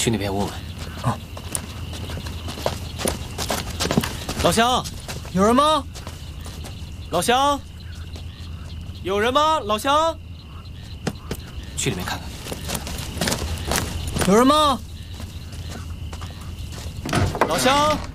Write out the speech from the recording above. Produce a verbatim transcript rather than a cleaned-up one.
去那边问问。 啊， 老乡， 有人吗？ 老乡，有人吗？老乡，去里面看看。 有人吗？ 老乡。